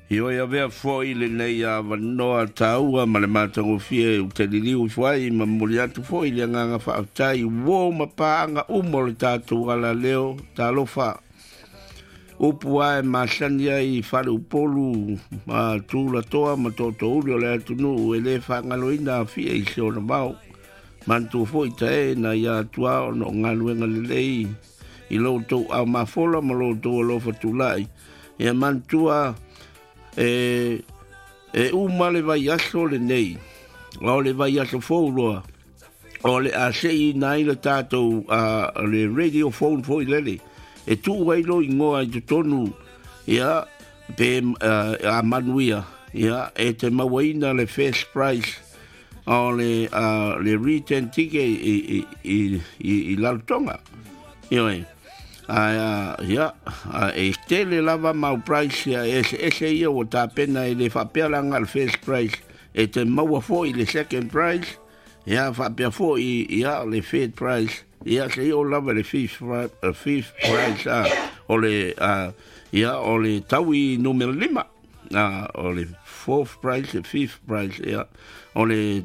Io ia vea foi le nei a vanoa taua ma le mātango fie u te liliu fuai ma muli atu foi le nganga whaatai uo ma paanga umo le tātou ala leo tālofa upu ae ma sani ai whare upolu ma tūla toa ma toto uri o le atunu e le whangaloina fie i se ona mau mantu foi tae na ia tua o no ngaluenga le lei i lo tau au mafola ma lo tau alofa tulai e mantua e uma le vai aso le nei o le vai aso fouloa o le a sei nai le tātou le radio phone foi lele e tu wailo ingoa i tonu ia pe a manuia ia e te mawaina le first prize o le return ticket i laltonga ia ia e tele lava mau price ese ia o ta pena e le fapealanga al first price e te maua foi le second price ia fapea foi ia le third price ia se o lava le fifth price o le ia o le taui numero 5 o le fourth price e fifth price ia o le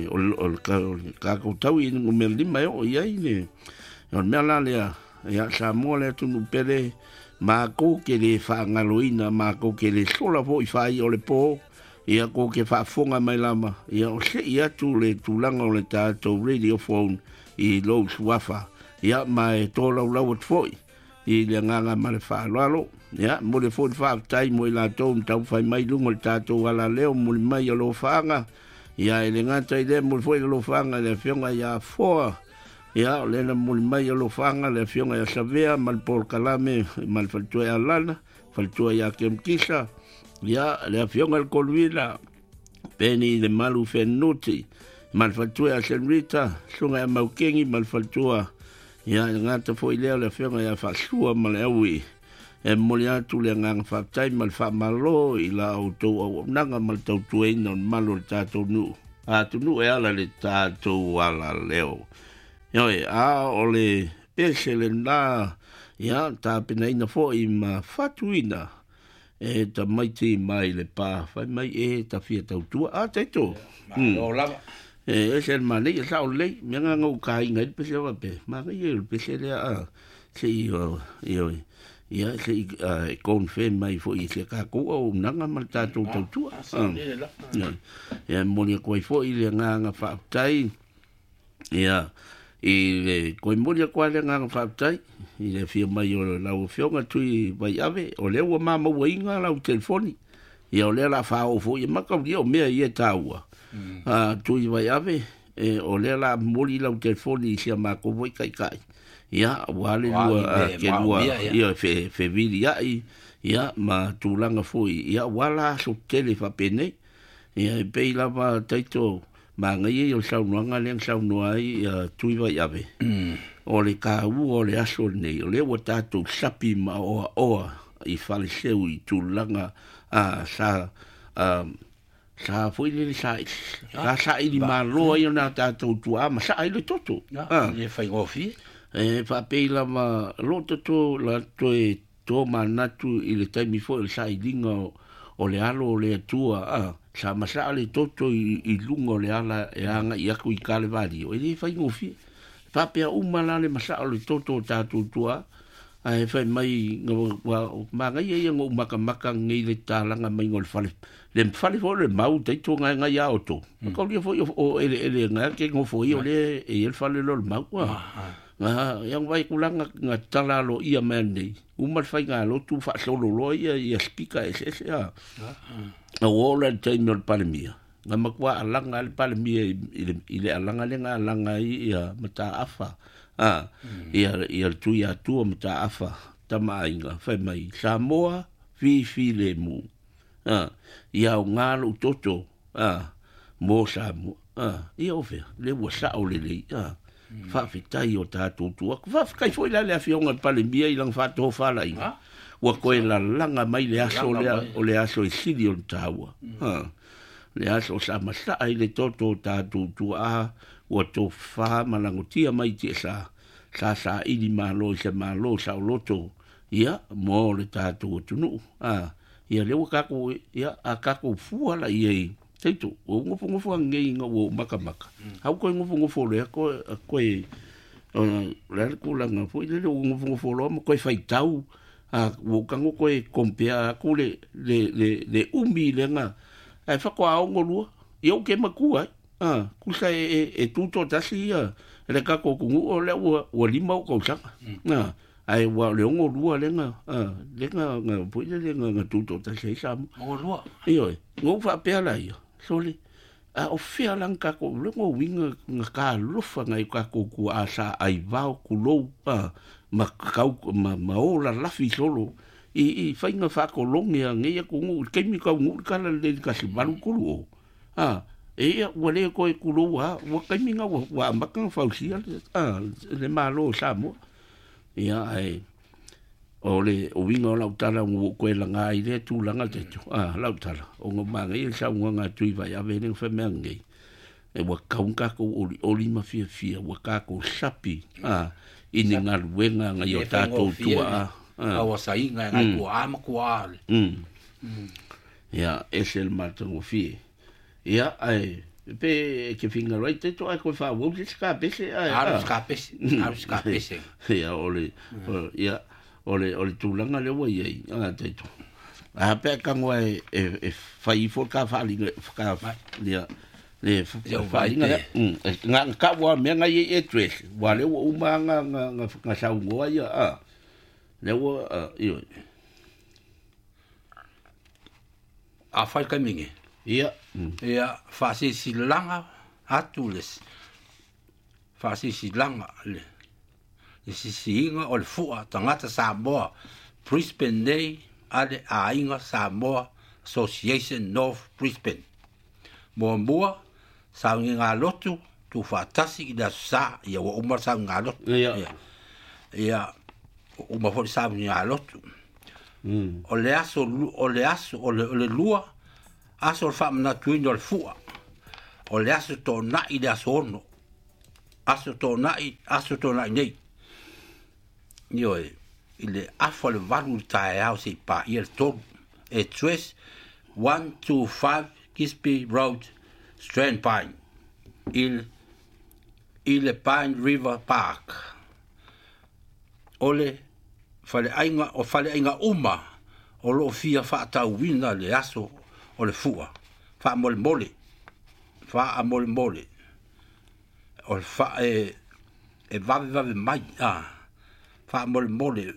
kako taui numero 5 o ia ile o mea la lea ia sa mo le tunu pele ma ko ke le fa ngaloina ma ko ke le sola vo i fai o le po ia ko ke fa fonga mai lama ia o se ia tu le tulanga o le tātou radio phone i lo suafa ia mai to la la wat foi i le nganga ma le fa lalo ia mo le fo fa tai mo la to tau fai mai lungo le tātou ala leo mo mai o lo fanga ia le ngata i le mo foi lo fanga le fionga ia fo ia le na muli mai lo fanga le fionga ya savea mal por kalame mal faltua ya lana faltua ya kemkisa ia le fionga el colvila peni de malu fenuti mal faltua ya senrita sunga ya maukengi mal faltua ia ngata foi le fionga ya fasua mal ewi e muli atu le ngang fatai mal fa malo ila auto o nanga mal tau tuena malo tato nu atu nu e ala le tato ala leo Yoi, ole pesele na ia ta pena ina fo i ma fatuina e ta maiti mai le pa fai mai e ta fia tau tua teto o lava e se mani e sa ole me nga ngau kai ngai pese va pe ma ngai e pesele se i ia se kon fe mai fo i se ka ko o nanga ma ta tau tua e moni ko fo i le nga fa tai ia i le koe moria kwa le nganga whaatai i le fia mai o lau whionga tui vai ave o le ua mama ua inga lau telefoni i o le la whao fo i makau lia o mea i e tāua tui vai ave o le la mori lau telefoni i sia mako voi kai kai ia wale lua ke lua ia fe vili ai ia ma tūlanga foi ia wala so tele whapene ia pei lava taito ma ngai o saunoanga le saunoa i tui vai ave o le kāu o le aso nei o le ua tātou sapi ma oa i whaleseu i tūlanga sa foi le sa i di maloa i o nā tātou tua ma sa i le toto le whai ngofi whapeila ma loto to la toe tō manatu i le taimi fo i le sa i linga o le alo o le atua sa masa le toto i lungo le ala e anga i aku i kale vali o e fai ngofi papea umala le masa le toto tatu tua ai fai mai ma ngai e ngo maka ngai le talanga mai ngol fale le fale fo le mau te to ngai ngai auto ko le fo o ele ngai ke ngo fo i o le e el fale lo mau yang vai kulanga ngatala lo ia mende umar fai nga lo tu fa solo lo ia speaker ese a wola taimi o palemia nga makua alanga le palemia i le alanga le nga alanga ia mata afa ia tu ia tu mata afa tamainga fai mai Samoa fi le mu ia ngalo toto mo Samoa ia ofe le wasa o le fa fitai o tātou tua fa kai foi la le afionga palemia i lang fa to fa la inga wa koe la langa mai le aso o le aso i sidi o taua le aso sa masa ai le toto tātou tua wa to fa malangotia mai te sa ili malo se malo sa loto ia mo le tātou tunu ia leo kako ia a kako fua la ia teito o ngofo ngei nga o maka hau ko ngofo le ko la ko la nga foi le ngofo lo mo ko fai tau a o kango ko kompea ko le umi le nga ai fa ko a ngolua eu ke makua ku sa e tuto tasi le kako ku o le o lima ko sa ai wa le ngolua le nga foi le nga tuto tasi sa ngolua io ngo fa pe la io soli o fia lang kako le ngo winga nga ka lufa ngai kako ku asa ai va ku lo ma kau ma ola la fi solo i fainga fa ko longia ngai ku ngu ke mi ka ngu ka le ka si balu ku lo e wale ko ku lo wa ke mi nga wa ma ka fa si le malo sa mo ia ai ole o winga la utala ngu ko la ngai le tu la ngai tu la utala o ngo ma ngai sa nga tu vai a veneng fa mengi e wa kaunga ko oli ma fia wa ka ko sapi ini ngal wenga nga yo tato tua wa sai nga ko ama ko ale ya esel matongo fi ya ai pe ke finga right to ai ko fa wo ska pese ska pese ya ole ya ole tulanga le wo ye teto a pe ka ngwa e fai fo ka fa li ka ya le fai nga ka wa me nga ye tres wa le wo ma nga sa ngo ya le wo yo a fai ka mingi ia fa si langa atules fa si langa le si inga o le fua tangata Samoa Brisbane Day ale a inga Samoa Association North Brisbane mua sa ngā lotu tu fatasi i da sa ia wa umar sa ngā lotu ia umar fo sa ngā lotu o le aso o le lua aso fa na tuin do le fua o le aso to na i da sono aso to na nei io ile afo le valu tai au se pa il to e 125 Gisby Road Strand Pine il Pine River Park ole fale ainga uma o lo fia fa ta wina le aso o le fua fa mole o fa e vave mai fa mole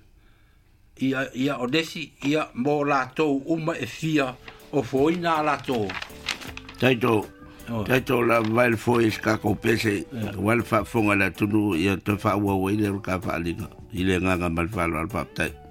ia o desi ia mo la to uma e fia o foina la to taito la vai foi ska ko pese wal fa fonga la tunu ia te fa wa le ka fa linga ile nga mal fa al pa tai